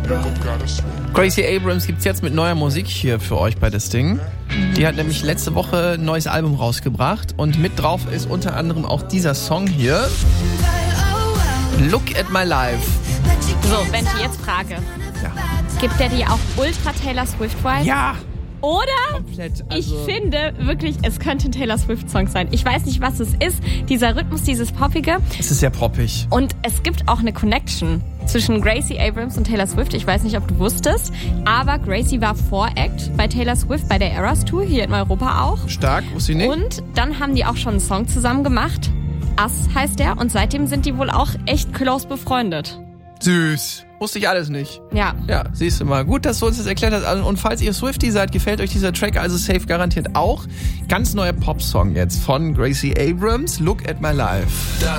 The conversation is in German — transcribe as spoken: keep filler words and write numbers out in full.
Gracie Abrams gibt's jetzt mit neuer Musik hier für euch bei das Ding. Die hat nämlich letzte Woche ein neues Album rausgebracht und mit drauf ist unter anderem auch dieser Song hier. Look at my life. So, wenn ich jetzt frage, Ja. gibt der dir auch ultra Taylor Swift-Vibes? Ja! Oder? Komplett. Ich Also finde wirklich, es könnte ein Taylor Swift-Song sein. Ich weiß nicht, was es ist. Dieser Rhythmus, dieses Poppige. es ist sehr poppig. Und es gibt auch eine Connection zwischen Gracie Abrams und Taylor Swift. Ich weiß nicht, ob du wusstest, aber Gracie war Voract bei Taylor Swift bei der Eras Tour hier in Europa auch. Stark, wusste ich nicht. Und dann haben die auch schon einen Song zusammen gemacht. Us heißt der. Und seitdem sind die wohl auch echt close befreundet. Süß. Wusste ich alles nicht. Ja. Ja, siehst du mal. Gut, dass du uns das erklärt hast. Und falls ihr Swiftie seid, gefällt euch dieser Track also safe garantiert auch. Ganz neuer Popsong jetzt von Gracie Abrams. Look at my life.